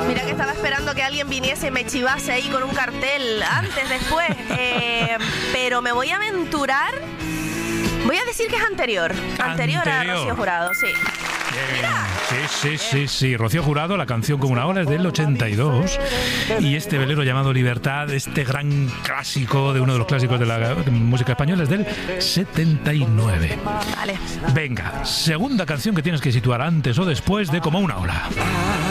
Mira que estaba esperando que alguien viniese y me chivase ahí con un cartel antes, después. Pero me voy a aventurar. Voy a decir que es anterior a Rocío Jurado, sí. Sí. Rocío Jurado, la canción Como una ola es del 82. Y este velero llamado Libertad, este gran clásico de uno de los clásicos de la música española, es del 79. Vale. Venga, segunda canción que tienes que situar antes o después de Como una ola.